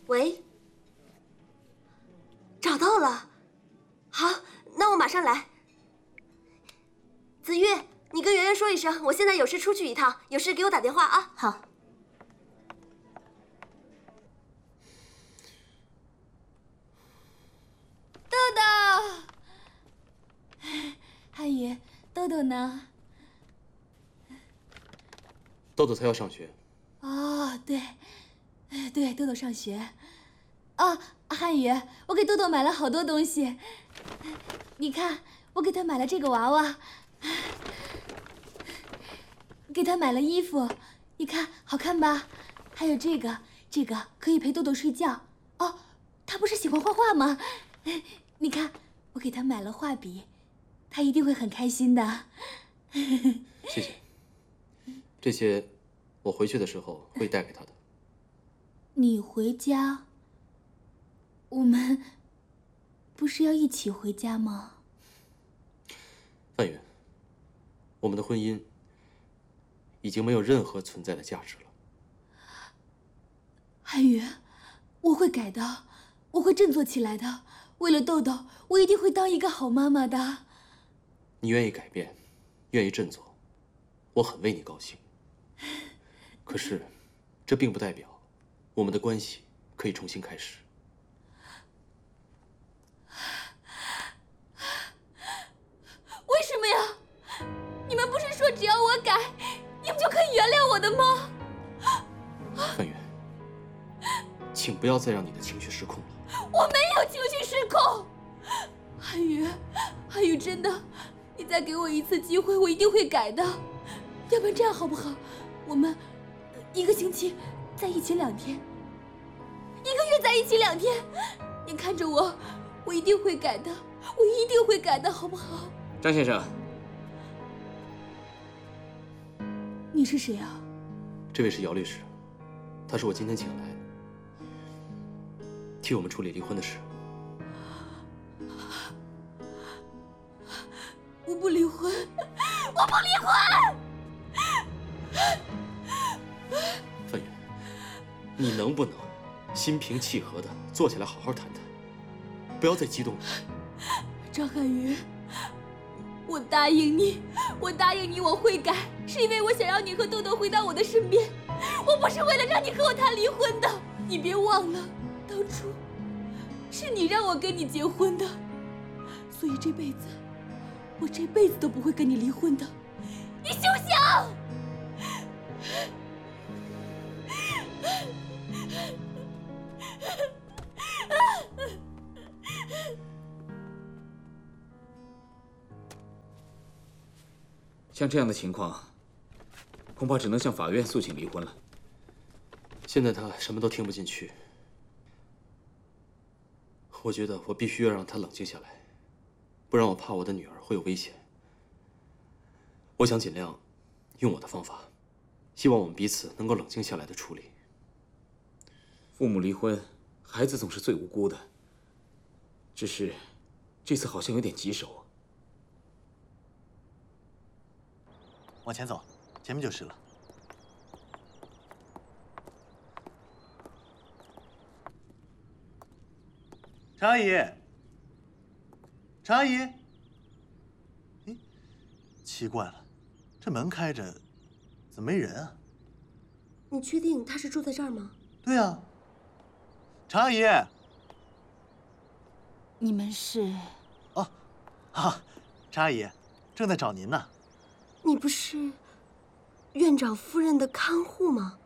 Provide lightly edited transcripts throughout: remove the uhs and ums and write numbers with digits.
喂，找到了。好，那我马上来。子月，你跟圆圆说一声，我现在有事出去一趟，有事给我打电话啊。 好。 豆豆，汉语，豆豆呢？ 豆豆他要上学。 哦，对，对，豆豆上学。哦，汉语，我给豆豆买了好多东西。你看，我给他买了这个娃娃，给他买了衣服，你看好看吧？还有这个可以陪豆豆睡觉。哦，他不是喜欢画画吗？你看，我给他买了画笔，他一定会很开心的。 谢谢。这些我回去的时候会带给他的。 你回家，我们不是要一起回家吗？ 范云，我们的婚姻已经没有任何存在的价值了。 汉语，我会改的，我会振作起来的。为了豆豆，我一定会当一个好妈妈的。 你愿意改变，愿意振作，我很为你高兴。可是，这并不代表我们的关系可以重新开始。 为什么呀？你们不是说只要我改，你们就可以原谅我的吗？ 范云，请不要再让你的情绪失控了。 我没有情绪失控。汉语，真的，你再给我一次机会，我一定会改的。要不然这样好不好？我们1个星期在一起2天，1个月在一起2天。你看着我，我一定会改的，我一定会改的，好不好？ 张先生， 你是谁啊？ 这位是姚律师，他是我今天请来替我们处理离婚的事。 我不离婚，我不离婚！ 范云，你能不能心平气和的坐下来好好谈谈，不要再激动了。 张涵予，我答应你，我会改，是因为我想让你和豆豆回到我的身边，我不是为了让你和我谈离婚的。你别忘了，当初是你让我跟你结婚的，所以我这辈子都不会跟你离婚的。你休想！ 像这样的情况，恐怕只能向法院诉请离婚了。 现在他什么都听不进去，我觉得我必须要让他冷静下来，不然我怕我的女儿会有危险。我想尽量用我的方法，希望我们彼此能够冷静下来的处理。 父母离婚，孩子总是最无辜的。只是，这次好像有点棘手啊。 往前走，前面就是了。常阿姨，常阿姨，咦，奇怪了，这门开着，怎么没人啊？ 你确定他是住在这儿吗？ 对啊，常阿姨。 你们是？ 哦，啊，常阿姨，正在找您呢。 你不是院长夫人的看护吗？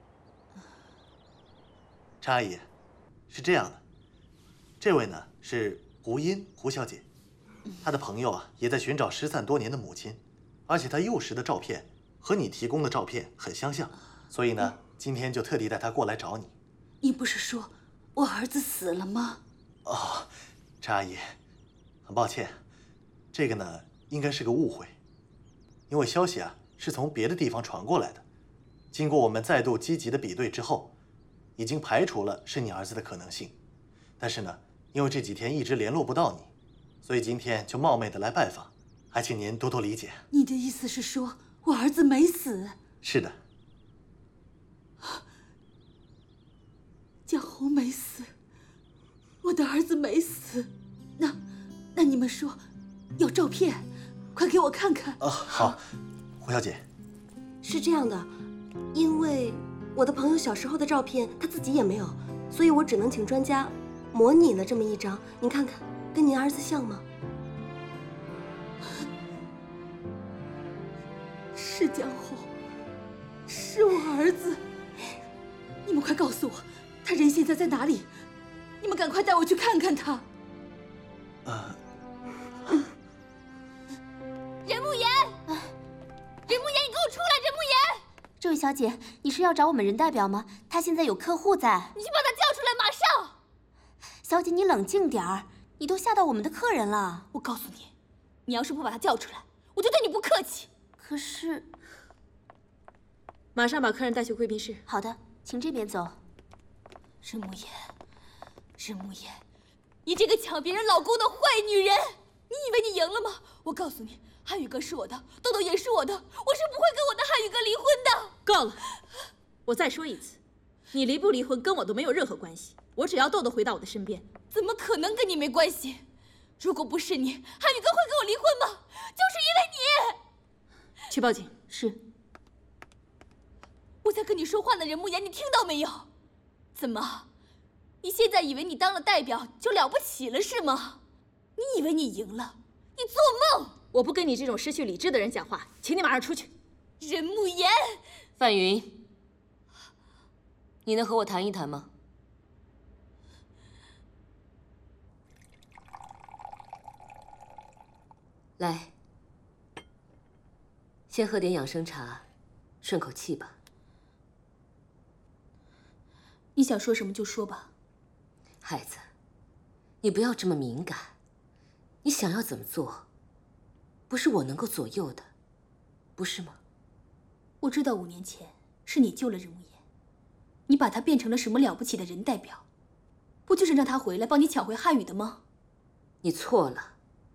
常阿姨，是这样的，这位呢是胡茵胡小姐，她的朋友啊也在寻找失散多年的母亲，而且她幼时的照片和你提供的照片很相像，所以呢今天就特地带她过来找你。 你不是说我儿子死了吗？ 哦，常阿姨，很抱歉，这个呢应该是个误会。因为消息啊是从别的地方传过来的，经过我们再度积极的比对之后，已经排除了是你儿子的可能性。但是呢，因为这几天一直联络不到你，所以今天就冒昧的来拜访，还请您多多理解。 你的意思是说我儿子没死？ 是的。 江侯没死，我的儿子没死。那你们说，有照片，快给我看看。 好，胡小姐。 是这样的，因为我的朋友小时候的照片他自己也没有，所以我只能请专家模拟了这么一张。您看看，跟您儿子像吗？ 是江侯，是我儿子。你们快告诉我，他人现在在哪里？你们赶快带我去看看他。 任慕言，任慕言，你给我出来！任慕言， 这位小姐，你是要找我们人代表吗？他现在有客户在。 你去把他叫出来，马上！ 小姐，你冷静点儿，你都吓到我们的客人了。 我告诉你，你要是不把他叫出来，我就对你不客气。 可是， 马上把客人带去贵宾室。 好的，请这边走。 任慕言，任慕言，你这个抢别人老公的坏女人！你以为你赢了吗？我告诉你，汉宇哥是我的，豆豆也是我的，我是不会跟我的汉宇哥离婚的。 够了，我再说一次，你离不离婚跟我都没有任何关系，我只要豆豆回到我的身边。 怎么可能跟你没关系？如果不是你，汉宇哥会跟我离婚吗？就是因为你。 去报警。 是。 我在跟你说话呢，任慕言，你听到没有？怎么，你现在以为你当了代表就了不起了是吗？你以为你赢了？你做梦！ 我不跟你这种失去理智的人讲话，请你马上出去。 任慕言， 范云，你能和我谈一谈吗？来，先喝点养生茶，顺口气吧。 你想说什么就说吧。 孩子，你不要这么敏感。你想要怎么做，不是我能够左右的，不是吗？ 我知道5年前是你救了任慕言，你把他变成了什么了不起的人代表，不就是让他回来帮你抢回汉宇的吗？ 你错了。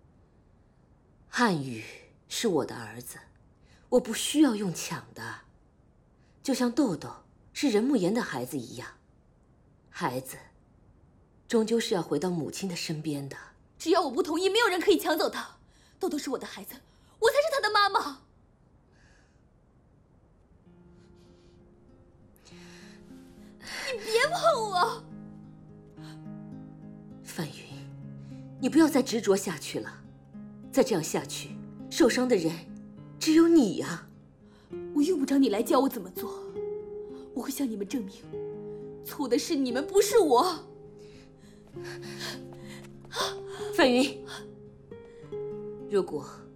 汉宇是我的儿子，我不需要用抢的，就像豆豆是任慕言的孩子一样。孩子终究是要回到母亲的身边的。 只要我不同意，没有人可以抢走他。豆豆是我的孩子，我才是他的妈妈。你别碰我！ 范云，你不要再执着下去了，再这样下去，受伤的人只有你呀。 我用不着你来教我怎么做，我会向你们证明，错的是你们，不是我。 范云，如果